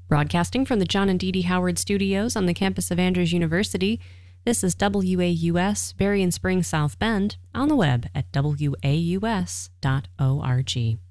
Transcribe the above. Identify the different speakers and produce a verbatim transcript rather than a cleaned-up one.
Speaker 1: Broadcasting from the John and Dee Dee Howard Studios on the campus of Andrews University, this is W A U S, Berrien Springs, South Bend, on the web at W A U S dot org.